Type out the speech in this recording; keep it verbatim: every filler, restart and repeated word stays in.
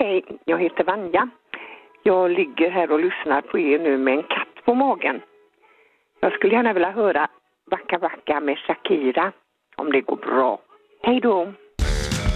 Hej, jag heter Vanja. Jag ligger här och lyssnar på er nu med en katt på magen. Jag skulle gärna vilja höra Waka Waka med Shakira, om det går bra. Hej då!